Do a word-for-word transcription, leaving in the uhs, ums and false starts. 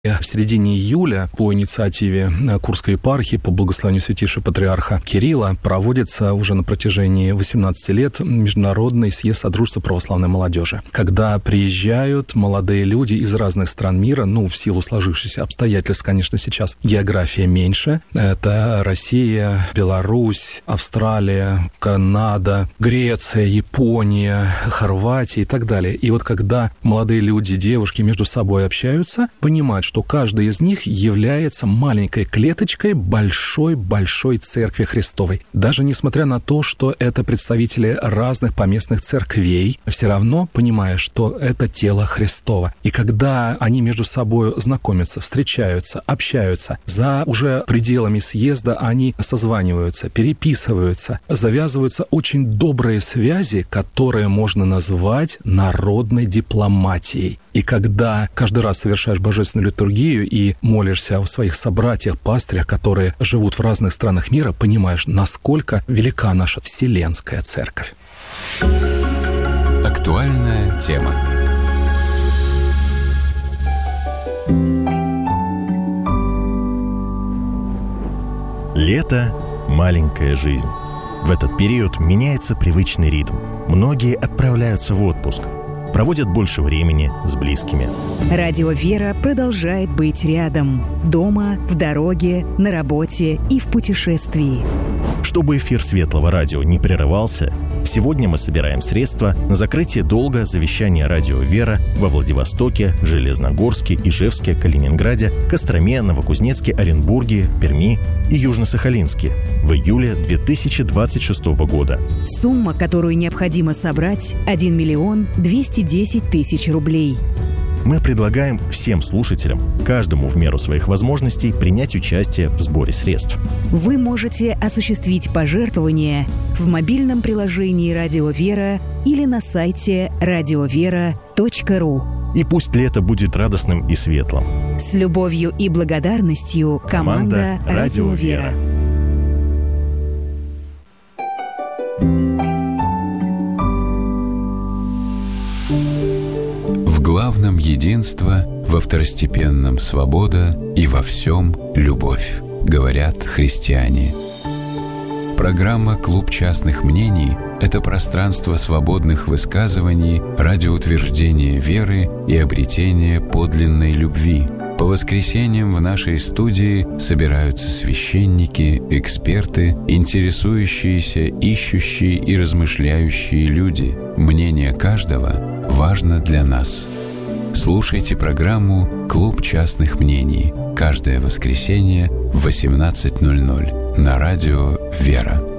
В середине июля по инициативе Курской епархии по благословению святейшего патриарха Кирилла проводится уже на протяжении восемнадцати лет Международный съезд Содружества православной молодежи, когда приезжают молодые люди из разных стран мира, ну, в силу сложившихся обстоятельств, конечно, сейчас география меньше. Это Россия, Беларусь, Австралия, Канада, Греция, Япония, Хорватия и так далее. И вот когда молодые люди, девушки между собой общаются, понимают, что каждый из них является маленькой клеточкой большой-большой Церкви Христовой. Даже несмотря на то, что это представители разных поместных церквей, все равно понимая, что это тело Христово. И когда они между собой знакомятся, встречаются, общаются, за уже пределами съезда они созваниваются, переписываются, завязываются очень добрые связи, которые можно назвать народной дипломатией. И когда каждый раз совершаешь божественную литургию и молишься о своих собратьях, пастырях, которые живут в разных странах мира, понимаешь, насколько велика наша Вселенская Церковь. Актуальная тема. Лето – маленькая жизнь. В этот период меняется привычный ритм. Многие отправляются в отпуск, проводят больше времени с близкими. Радио «Вера» продолжает быть рядом. Дома, в дороге, на работе и в путешествии. Чтобы эфир Светлого радио не прерывался, сегодня мы собираем средства на закрытие долга завещания радио «Вера» во Владивостоке, Железногорске, Ижевске, Калининграде, Костроме, Новокузнецке, Оренбурге, Перми и Южно-Сахалинске в июле две тысячи двадцать шестого года. Сумма, которую необходимо собрать, один миллион двести десять тысяч рублей. Мы предлагаем всем слушателям, каждому в меру своих возможностей, принять участие в сборе средств. Вы можете осуществить пожертвования в мобильном приложении «Радио Вера» или на сайте радиовера точка ру. И пусть лето будет радостным и светлым. С любовью и благодарностью, команда, команда «Радио Вера». В главном единство, во второстепенном свобода и во всем любовь, говорят христиане. Программа «Клуб частных мнений» — это пространство свободных высказываний ради утверждения веры и обретения подлинной любви. По воскресеньям в нашей студии собираются священники, эксперты, интересующиеся, ищущие и размышляющие люди. Мнение каждого важно для нас. Слушайте программу «Клуб частных мнений» каждое воскресенье в восемнадцать ноль ноль на радио «Вера».